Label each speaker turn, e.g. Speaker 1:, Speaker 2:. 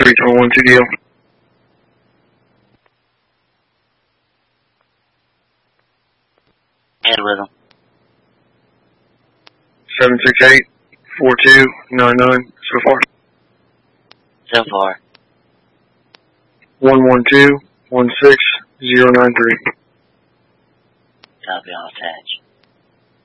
Speaker 1: 321 2DL.
Speaker 2: Add rhythm.
Speaker 1: 768-4299 so far.
Speaker 2: So far.
Speaker 1: 112-16093.
Speaker 2: Copy on attach.